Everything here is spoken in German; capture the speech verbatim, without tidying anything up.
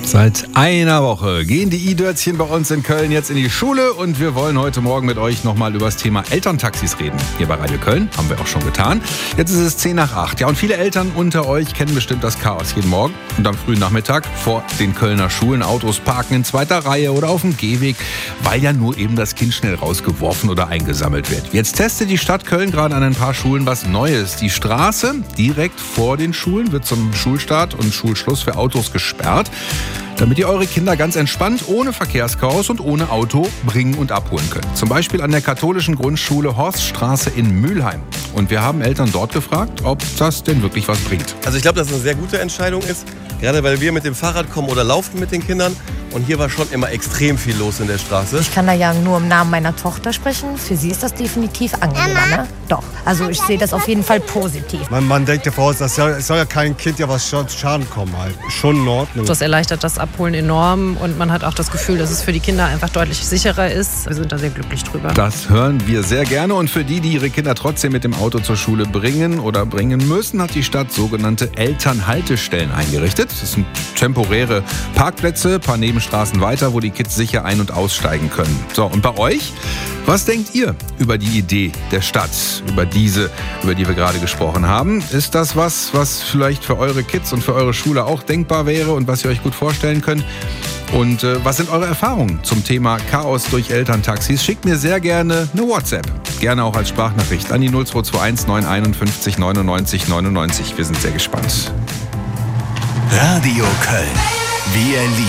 Seit einer Woche gehen die I-Dörzchen bei uns in Köln jetzt in die Schule und wir wollen heute Morgen mit euch nochmal über das Thema Elterntaxis reden. Hier bei Radio Köln, haben wir auch schon getan. Jetzt ist es zehn nach acht. Ja, und viele Eltern unter euch kennen bestimmt das Chaos jeden Morgen und am frühen Nachmittag vor den Kölner Schulen. Autos parken in zweiter Reihe oder auf dem Gehweg, weil ja nur eben das Kind schnell rausgeworfen oder eingesammelt wird. Jetzt testet die Stadt Köln gerade an ein paar Schulen was Neues. Die Straße direkt vor den Schulen wird zum Schulstart und Schulschluss für Autos gesperrt, damit ihr eure Kinder ganz entspannt, ohne Verkehrschaos und ohne Auto bringen und abholen könnt. Zum Beispiel an der katholischen Grundschule Horststraße in Mülheim. Und wir haben Eltern dort gefragt, ob das denn wirklich was bringt. Also ich glaube, dass es eine sehr gute Entscheidung ist, gerade weil wir mit dem Fahrrad kommen oder laufen mit den Kindern. Und hier war schon immer extrem viel los in der Straße. Ich kann da ja nur im Namen meiner Tochter sprechen. Für sie ist das definitiv angenehmer, ne? Doch, also ich sehe das auf jeden Fall positiv. Man, man denkt ja voraus, es soll, soll ja kein Kind ja was Schaden kommen halt. Schon in Ordnung. Das erleichtert das Abholen enorm und man hat auch das Gefühl, dass es für die Kinder einfach deutlich sicherer ist. Wir sind da sehr glücklich drüber. Das hören wir sehr gerne und für die, die ihre Kinder trotzdem mit dem Auto zur Schule bringen oder bringen müssen, hat die Stadt sogenannte Elternhaltestellen eingerichtet. Das sind temporäre Parkplätze, ein paar Nebenstraßen weiter, wo die Kids sicher ein- und aussteigen können. So, und bei euch? Was denkt ihr über die Idee der Stadt, über diese, über die wir gerade gesprochen haben? Ist das was, was vielleicht für eure Kids und für eure Schule auch denkbar wäre und was ihr euch gut vorstellen könnt? Und äh, was sind eure Erfahrungen zum Thema Chaos durch Elterntaxis? Schickt mir sehr gerne eine WhatsApp. Gerne auch als Sprachnachricht an die null zwei zwei eins neun einundfünfzig neunundneunzig neunundneunzig. Wir sind sehr gespannt. Radio Köln. Wir lieben